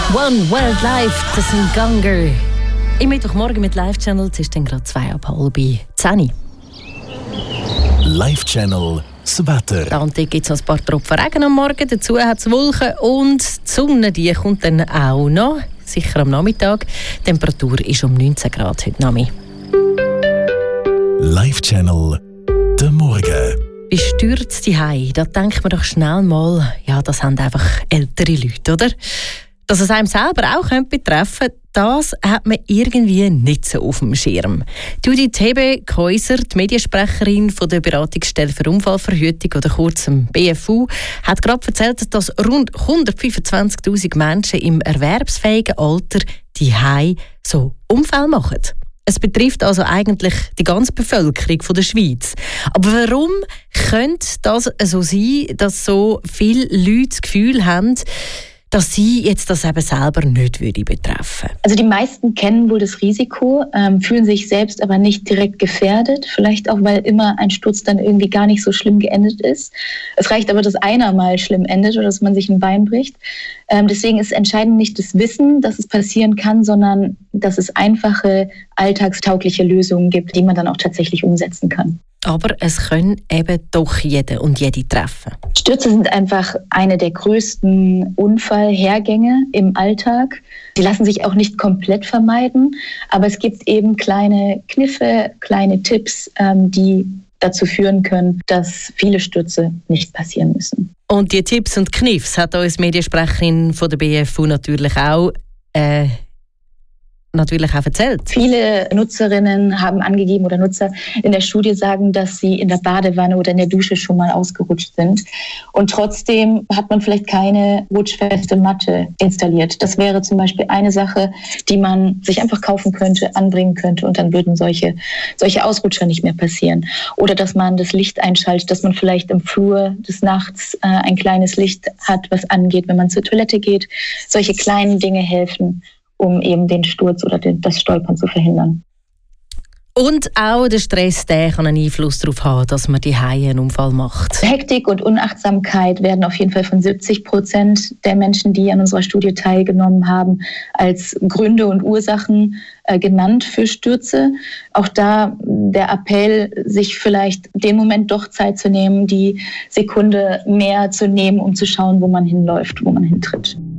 One World Life, das sind Ganger. Im Mittwochmorgen mit Live-Channel, es ist dann gerade 9:30. Live-Channel, das Wetter. Da und dort gibt es noch ein paar Tropfen Regen am Morgen. Dazu hat es Wolken und die Sonne, die kommt dann auch noch. Sicher am Nachmittag. Die Temperatur ist um 19 Grad heute Nachmittag. Live-Channel, der Morgen. Bei Stürzen zu Hause, da denkt man doch schnell mal, ja, das haben einfach ältere Leute, oder? Dass es einem selber auch betreffen könnte, das hat man irgendwie nicht so auf dem Schirm. Judith Hebe-Käuser, die Mediensprecherin von der Beratungsstelle für Unfallverhütung oder kurz BFU, hat gerade erzählt, dass rund 125'000 Menschen im erwerbsfähigen Alter die so Unfälle machen. Es betrifft also eigentlich die ganze Bevölkerung von der Schweiz. Aber warum könnte das so sein, dass so viele Leute das Gefühl haben, dass sie jetzt das eben selber nicht betreffen würde? Also die meisten kennen wohl das Risiko, fühlen sich selbst aber nicht direkt gefährdet. Vielleicht auch, weil immer ein Sturz dann irgendwie gar nicht so schlimm geendet ist. Es reicht aber, dass einer mal schlimm endet oder dass man sich ein Bein bricht. Deswegen ist entscheidend nicht das Wissen, dass es passieren kann, sondern dass es einfache, alltagstaugliche Lösungen gibt, die man dann auch tatsächlich umsetzen kann. Aber es können eben doch jede und jede treffen. Stürze sind einfach eine der größten Unfallhergänge im Alltag. Die lassen sich auch nicht komplett vermeiden, aber es gibt eben kleine Kniffe, kleine Tipps, die dazu führen können, dass viele Stürze nicht passieren müssen. Und die Tipps und Kniffs hat uns Mediensprecherin von der BFU natürlich auch erzählt. Viele Nutzerinnen haben angegeben oder Nutzer in der Studie sagen, dass sie in der Badewanne oder in der Dusche schon mal ausgerutscht sind. Und trotzdem hat man vielleicht keine rutschfeste Matte installiert. Das wäre zum Beispiel eine Sache, die man sich einfach kaufen könnte, anbringen könnte und dann würden solche Ausrutscher nicht mehr passieren. Oder dass man das Licht einschaltet, dass man vielleicht im Flur des Nachts ein kleines Licht hat, was angeht, wenn man zur Toilette geht. Solche kleinen Dinge helfen, um eben den Sturz oder das Stolpern zu verhindern. Und auch der Stress, der kann einen Einfluss darauf haben, dass man die einen Unfall macht. Hektik und Unachtsamkeit werden auf jeden Fall von 70% der Menschen, die an unserer Studie teilgenommen haben, als Gründe und Ursachen genannt für Stürze. Auch da der Appell, sich vielleicht den Moment doch Zeit zu nehmen, die Sekunde mehr zu nehmen, um zu schauen, wo man hinläuft, wo man hintritt.